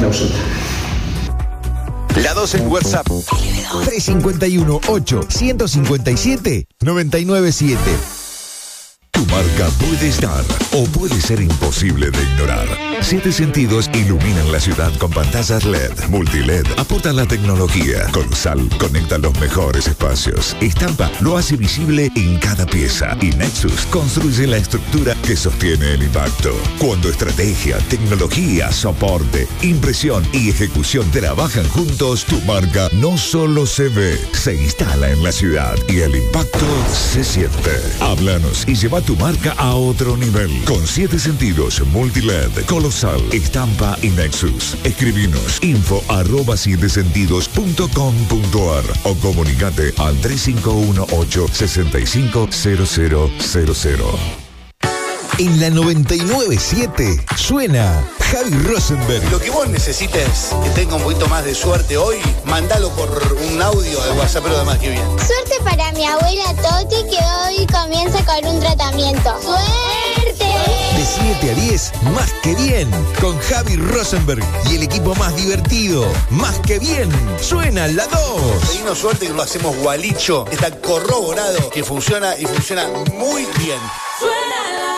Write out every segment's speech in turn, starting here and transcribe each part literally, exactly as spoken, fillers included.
Ausuta. La dos en WhatsApp. tres cinco uno, ocho, uno cinco siete, nueve nueve siete. Tu marca puede estar o puede ser imposible de ignorar. Siete Sentidos iluminan la ciudad con pantallas L E D, multi-L E D, aportan la tecnología. Colosal conecta los mejores espacios. Estampa lo hace visible en cada pieza. Y Nexus construye la estructura que sostiene el impacto. Cuando estrategia, tecnología, soporte, impresión y ejecución trabajan juntos, tu marca no solo se ve, se instala en la ciudad y el impacto se siente. Háblanos y lleva tu marca a otro nivel. Con Siete Sentidos, multi-L E D, Colosal, Estampa y Nexus. Escribinos info arroba siete sentidos punto com punto ar o comunicate al tres cinco uno ocho, seis cinco cero cero cero cero. En la noventa y nueve punto siete suena Javi Rosenberg. Lo que vos necesites, que tenga un poquito más de suerte hoy, mandalo por un audio al WhatsApp, pero además que bien. Suerte para mi abuela Toti, que hoy comienza con un tratamiento. ¡Suerte! De siete a diez, Más que Bien, con Javi Rosenberg y el equipo más divertido. Más que Bien, suena la dos. Pedimos suerte que lo hacemos gualicho. Está corroborado que funciona y funciona muy bien. Suena la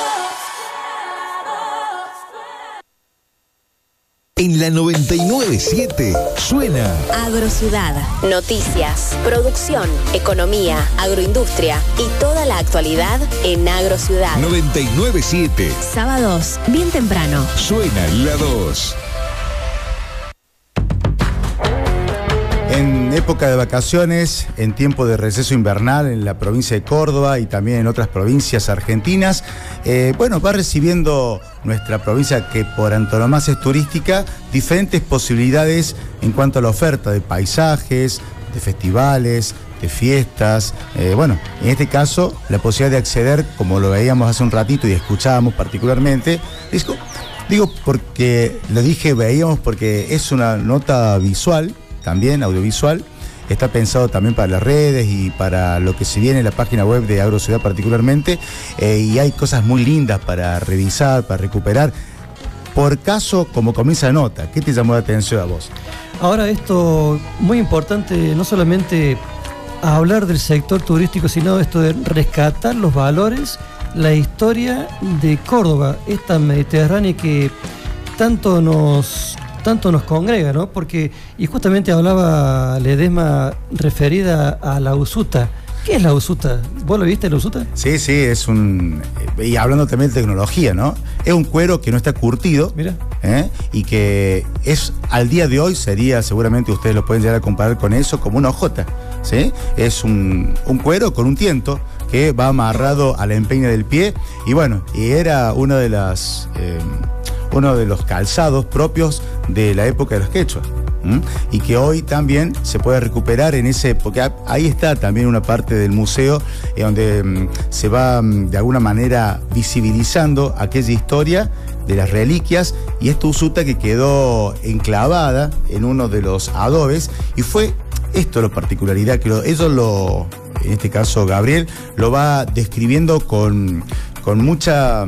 En la noventa y nueve punto siete suena Agrociudad. Noticias, producción, economía, agroindustria y toda la actualidad en Agrociudad. noventa y nueve punto siete. Sábados, bien temprano. Suena la dos. En época de vacaciones, en tiempo de receso invernal en la provincia de Córdoba y también en otras provincias argentinas, eh, bueno, va recibiendo nuestra provincia, que por antonomasia es turística, diferentes posibilidades en cuanto a la oferta de paisajes, de festivales, de fiestas. Eh, bueno, en este caso, la posibilidad de acceder, como lo veíamos hace un ratito y escuchábamos particularmente, digo, digo porque lo dije veíamos porque es una nota visual, también audiovisual, está pensado también para las redes y para lo que se viene en la página web de Agrociudad particularmente, eh, y hay cosas muy lindas para revisar, para recuperar. Por caso, como comienza la nota, ¿qué te llamó la atención a vos? Ahora esto, muy importante, no solamente hablar del sector turístico, sino esto de rescatar los valores, la historia de Córdoba, esta Mediterránea que tanto nos... tanto nos congrega, ¿no? Porque, y justamente hablaba Ledesma referida a la Ausuta. ¿Qué es la Ausuta? ¿Vos lo viste, la Ausuta? Sí, sí, es un... Y hablando también de tecnología, ¿no? Es un cuero que no está curtido. Mira. ¿eh? Y que es, al día de hoy, sería, seguramente ustedes lo pueden llegar a comparar con eso, como una hojota, ¿sí? Es un, un cuero con un tiento que va amarrado a la empeña del pie. Y bueno, y era una de las... Eh, uno de los calzados propios de la época de los quechuas, ¿m? Y que hoy también se puede recuperar en ese, porque ahí está también una parte del museo eh, donde m, se va m, de alguna manera visibilizando aquella historia de las reliquias y esta Ausuta que quedó enclavada en uno de los adobes, y fue esto la particularidad, que lo, ellos lo, en este caso Gabriel, lo va describiendo con, con mucha...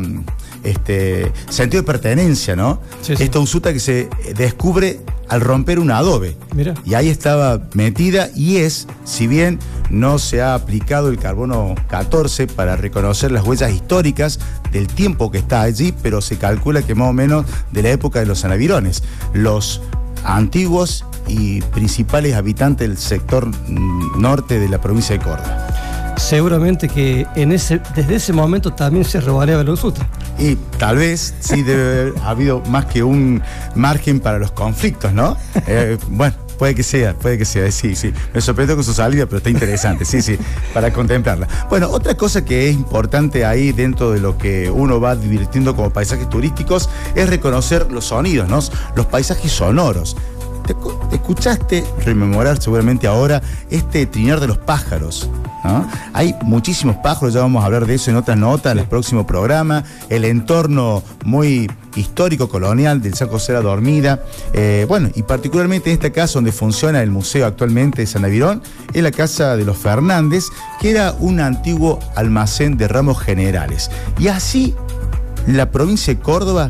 Este, sentido de pertenencia, ¿no? Sí, sí. Esta Ausuta que se descubre al romper un adobe. Mira. Y ahí estaba metida y es, si bien no se ha aplicado el carbono catorce para reconocer las huellas históricas del tiempo que está allí, pero se calcula que más o menos de la época de los anavirones, los antiguos y principales habitantes del sector norte de la provincia de Córdoba. Seguramente que en ese, desde ese momento también se robaría la Ausuta. Y tal vez sí debe haber habido más que un margen para los conflictos, ¿no? Eh, bueno, puede que sea, puede que sea, sí, sí. Me sorprendió con su salida, pero está interesante, sí, sí, para contemplarla. Bueno, otra cosa que es importante ahí dentro de lo que uno va divirtiendo como paisajes turísticos es reconocer los sonidos, ¿no? Los paisajes sonoros. ¿Te escuchaste rememorar seguramente ahora este trinar de los pájaros? ¿No? Hay muchísimos pájaros, ya vamos a hablar de eso en otras notas, en el próximo programa. El entorno muy histórico colonial del San José de la Dormida. Eh, bueno, y particularmente en esta casa donde funciona el museo actualmente de San Avirón, es la casa de los Fernández, que era un antiguo almacén de ramos generales. Y así la provincia de Córdoba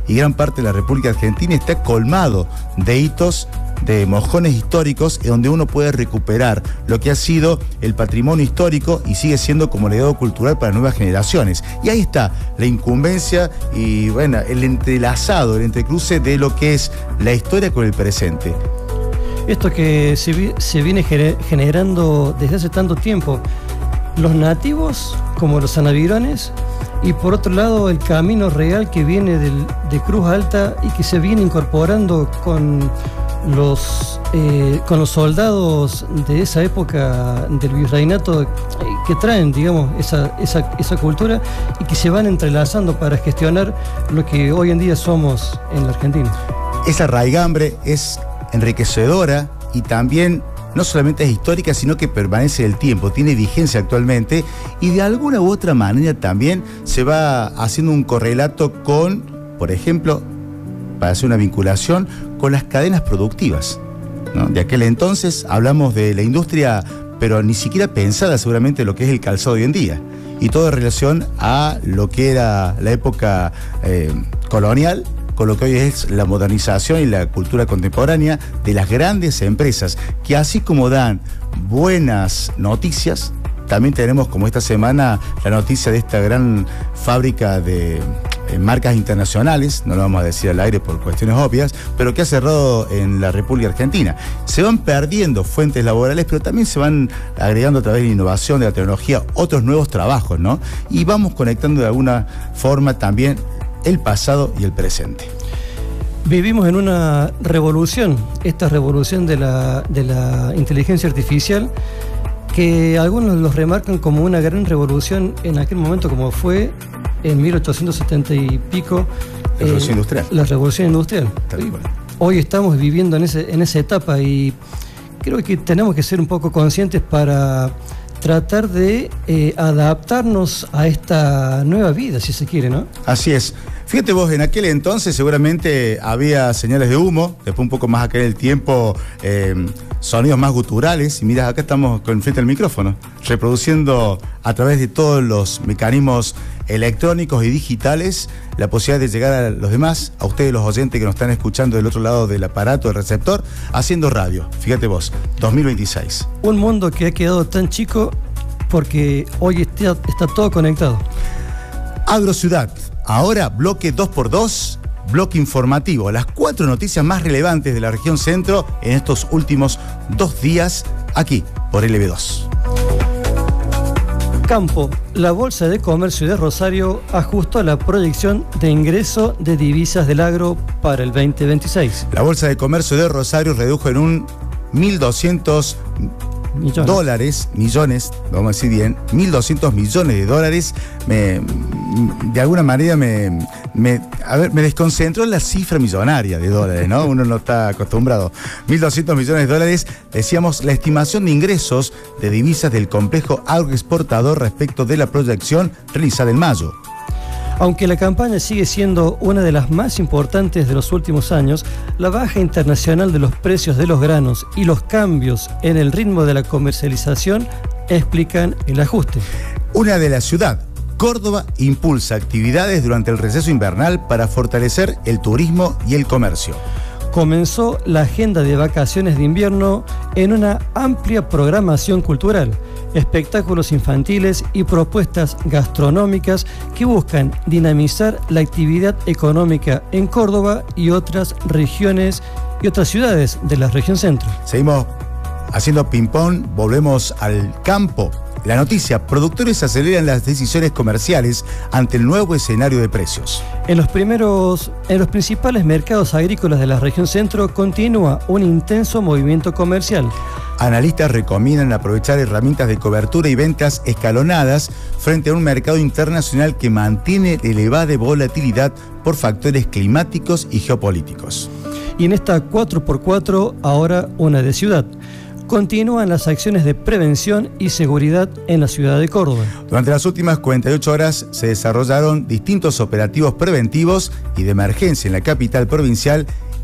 y gran parte de la República Argentina está colmado de hitos, de mojones históricos, en donde uno puede recuperar lo que ha sido el patrimonio histórico y sigue siendo como legado cultural para nuevas generaciones. Y ahí está la incumbencia y bueno, el entrelazado, el entrecruce de lo que es la historia con el presente. Esto que se, vi, se viene generando desde hace tanto tiempo, los nativos como los sanavirones, y por otro lado el camino real que viene del, de Cruz Alta y que se viene incorporando con los, eh, con los soldados de esa época del virreinato, eh, que traen, digamos, esa, esa, esa cultura y que se van entrelazando para gestionar lo que hoy en día somos en la Argentina. Esa raigambre es enriquecedora y también no solamente es histórica, sino que permanece el tiempo, tiene vigencia actualmente y de alguna u otra manera también se va haciendo un correlato con, por ejemplo, para hacer una vinculación con las cadenas productivas, ¿no? De aquel entonces hablamos de la industria, pero ni siquiera pensada seguramente lo que es el calzado hoy en día, y todo en relación a lo que era la época eh, colonial, con lo que hoy es la modernización y la cultura contemporánea de las grandes empresas, que así como dan buenas noticias, también tenemos como esta semana la noticia de esta gran fábrica de eh, marcas internacionales, no lo vamos a decir al aire por cuestiones obvias, pero que ha cerrado en la República Argentina. Se van perdiendo fuentes laborales, pero también se van agregando a través de la innovación, de la tecnología, otros nuevos trabajos, ¿no? Y vamos conectando de alguna forma también el pasado y el presente. Vivimos en una revolución, esta revolución de la, de la inteligencia artificial, que algunos los remarcan como una gran revolución en aquel momento, como fue en mil ochocientos setenta y pico. La revolución eh, industrial. La revolución industrial. Hoy estamos viviendo en, ese, en esa etapa y creo que tenemos que ser un poco conscientes para tratar de eh, adaptarnos a esta nueva vida, si se quiere, ¿no? Así es. Fíjate vos, en aquel entonces seguramente había señales de humo, después un poco más acá en el tiempo, eh, sonidos más guturales, y mirá, acá estamos con frente al micrófono, reproduciendo a través de todos los mecanismos electrónicos y digitales la posibilidad de llegar a los demás, a ustedes los oyentes que nos están escuchando del otro lado del aparato, del receptor, haciendo radio. Fíjate vos, dos mil veintiséis. Un mundo que ha quedado tan chico porque hoy está, está todo conectado. Agrociudad. Ahora, bloque dos por dos, bloque informativo. Las cuatro noticias más relevantes de la región centro en estos últimos dos días, aquí, por L B dos. Campo. La Bolsa de Comercio de Rosario ajustó la proyección de ingreso de divisas del agro para el veinte veintiséis. La Bolsa de Comercio de Rosario redujo en un mil doscientos millones. dólares, millones, vamos a decir bien, mil doscientos millones de dólares. Me, de alguna manera me, me, a ver, me desconcentró en la cifra millonaria de dólares, ¿no? Uno no está acostumbrado. mil doscientos millones de dólares, decíamos, la estimación de ingresos de divisas del complejo agroexportador respecto de la proyección realizada en mayo. Aunque la campaña sigue siendo una de las más importantes de los últimos años, la baja internacional de los precios de los granos y los cambios en el ritmo de la comercialización explican el ajuste. Una de la ciudad, Córdoba, impulsa actividades durante el receso invernal para fortalecer el turismo y el comercio. Comenzó la agenda de vacaciones de invierno en una amplia programación cultural, espectáculos infantiles y propuestas gastronómicas que buscan dinamizar la actividad económica en Córdoba y otras regiones y otras ciudades de la región centro. Seguimos haciendo ping-pong, volvemos al campo. La noticia: productores aceleran las decisiones comerciales ante el nuevo escenario de precios. En los primeros, en los principales mercados agrícolas de la región centro continúa un intenso movimiento comercial. Analistas recomiendan aprovechar herramientas de cobertura y ventas escalonadas frente a un mercado internacional que mantiene elevada volatilidad por factores climáticos y geopolíticos. Y en esta cuatro por cuatro, ahora una de ciudad. Continúan las acciones de prevención y seguridad en la ciudad de Córdoba. Durante las últimas cuarenta y ocho horas se desarrollaron distintos operativos preventivos y de emergencia en la capital provincial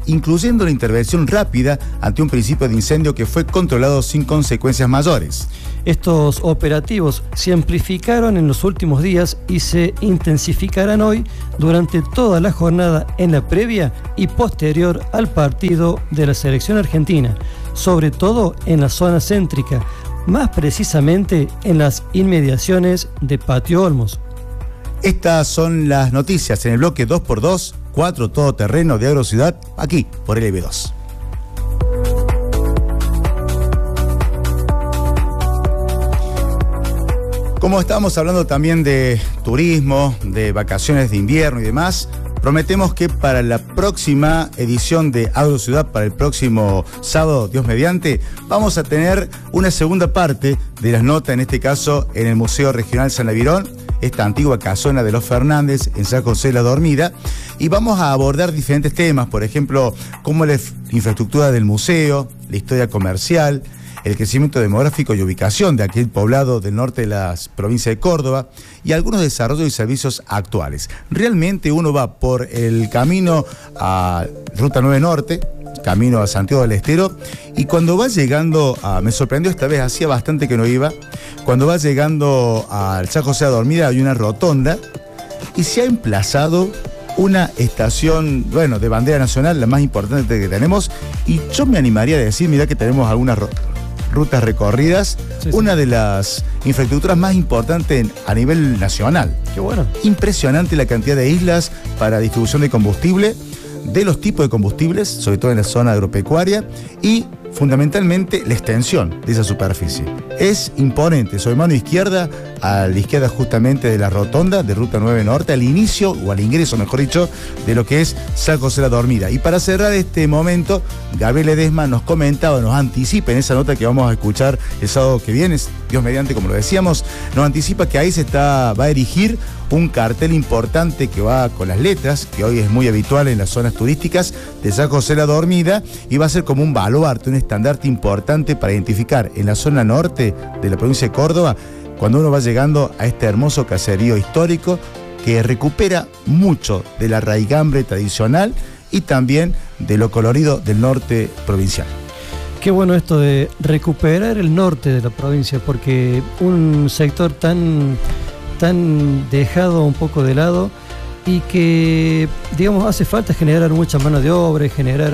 incluyendo la intervención rápida ante un principio de incendio que fue controlado sin consecuencias mayores. Estos operativos se amplificaron en los últimos días y se intensificarán hoy durante toda la jornada en la previa y posterior al partido de la selección argentina, sobre todo en la zona céntrica, más precisamente en las inmediaciones de Patio Olmos. Estas son las noticias en el bloque dos por dos, cuatro todoterreno de Agrociudad, aquí por L B dos. Como estábamos hablando también de turismo, de vacaciones de invierno y demás, prometemos que para la próxima edición de Agrociudad, para el próximo sábado, Dios mediante, vamos a tener una segunda parte de las notas, en este caso en el Museo Regional San Avirón, esta antigua casona de los Fernández en San José de la Dormida, y vamos a abordar diferentes temas, por ejemplo, cómo la infraestructura del museo, la historia comercial, el crecimiento demográfico y ubicación de aquel poblado del norte de la provincia de Córdoba y algunos desarrollos y servicios actuales. Realmente uno va por el camino a Ruta nueve Norte, camino a Santiago del Estero, y cuando va llegando a... me sorprendió esta vez, hacía bastante que no iba, cuando va llegando al San José de la Dormida hay una rotonda y se ha emplazado una estación, bueno, de bandera nacional, la más importante que tenemos, y yo me animaría a decir, mirá que tenemos algunas rutas recorridas, sí, sí. Una de las infraestructuras más importantes a nivel nacional. Qué bueno. Impresionante la cantidad de islas para distribución de combustible, de los tipos de combustibles, sobre todo en la zona agropecuaria, y fundamentalmente la extensión de esa superficie. Es imponente, sobre mano izquierda, a la izquierda justamente de la rotonda de Ruta nueve Norte, al inicio, o al ingreso, mejor dicho, de lo que es San José de la Dormida. Y para cerrar este momento, Gabriel Ledesma nos comentaba, nos anticipa en esa nota que vamos a escuchar el sábado que viene, Dios mediante, como lo decíamos, nos anticipa que ahí se está, va a erigir un cartel importante que va con las letras, que hoy es muy habitual en las zonas turísticas de San José de la Dormida, y va a ser como un baluarte, un estandarte importante para identificar en la zona norte de la provincia de Córdoba, cuando uno va llegando a este hermoso caserío histórico que recupera mucho de la raigambre tradicional y también de lo colorido del norte provincial. Qué bueno esto de recuperar el norte de la provincia, porque un sector tan, tan dejado un poco de lado y que, digamos, hace falta generar mucha mano de obra y generar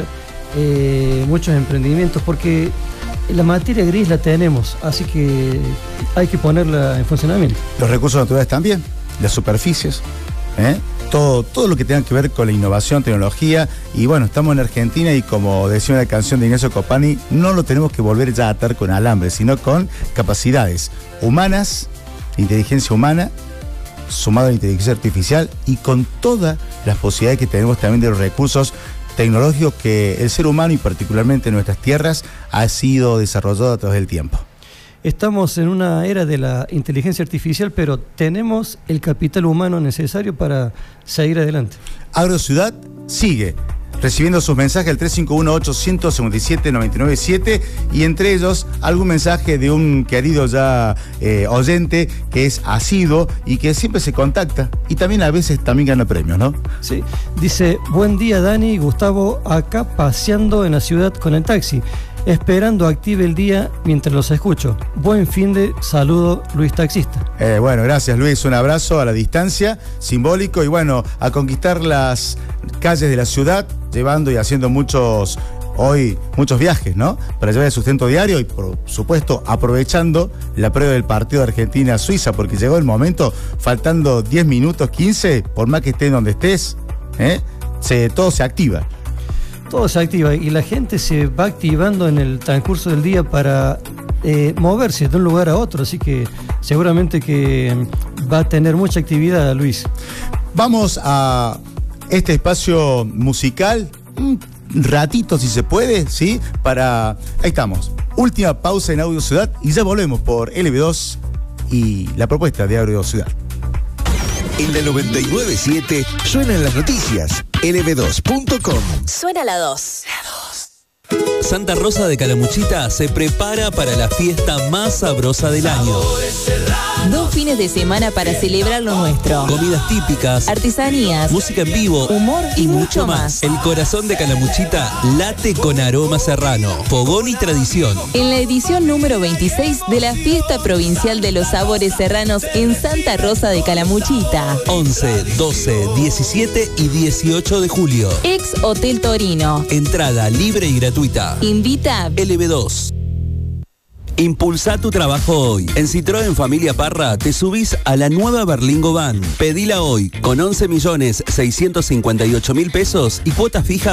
eh, muchos emprendimientos, porque la materia gris la tenemos, así que hay que ponerla en funcionamiento. Los recursos naturales también, las superficies, ¿eh? todo, todo lo que tenga que ver con la innovación, tecnología, y bueno, estamos en Argentina y como decía una canción de Ignacio Copani, no lo tenemos que volver ya a atar con alambre, sino con capacidades humanas, inteligencia humana, sumado a la inteligencia artificial y con todas las posibilidades que tenemos también de los recursos tecnológicos que el ser humano y particularmente en nuestras tierras ha sido desarrollado a través del tiempo. Estamos en una era de la inteligencia artificial, pero tenemos el capital humano necesario para seguir adelante. Agrociudad sigue recibiendo sus mensajes al tres cinco uno, ocho cinco siete, nueve nueve siete y entre ellos algún mensaje de un querido ya eh, oyente que es asiduo y que siempre se contacta y también a veces también gana premios, ¿no? Sí, dice, buen día Dani y Gustavo, acá paseando en la ciudad con el taxi, esperando active el día mientras los escucho. Buen fin de saludo, Luis Taxista. Eh, bueno, gracias Luis, un abrazo a la distancia, simbólico, y bueno, a conquistar las calles de la ciudad, llevando y haciendo muchos, hoy, muchos viajes, ¿no? Para llevar el sustento diario y, por supuesto, aprovechando la previa del partido de Argentina-Suiza, porque llegó el momento, faltando diez minutos, quince, por más que estés donde estés, ¿eh? se, todo se activa. Todo se activa y la gente se va activando en el transcurso del día para eh, moverse de un lugar a otro, así que seguramente que va a tener mucha actividad, Luis. Vamos a este espacio musical, un ratito si se puede, ¿sí? Para... ahí estamos. Última pausa en Agrociudad y ya volvemos por L B dos y la propuesta de Agrociudad. En la noventa y nueve punto siete suenan las noticias. L B dos punto com. Suena la dos. La dos. Santa Rosa de Calamuchita se prepara para la fiesta más sabrosa del año. Dos fines de semana para celebrar lo nuestro. Comidas típicas, artesanías, música en vivo, humor y, y mucho mucho más. más. El corazón de Calamuchita late con aroma serrano, fogón y tradición. En la edición número veintiséis de la Fiesta Provincial de los Sabores Serranos en Santa Rosa de Calamuchita. once, doce, diecisiete y dieciocho de julio. Ex Hotel Torino. Entrada libre y gratuita. Invita L B dos. Impulsa tu trabajo hoy. En Citroën Familia Parra te subís a la nueva Berlingo Van. Pedila hoy con once millones seiscientos cincuenta y ocho mil pesos y cuota fija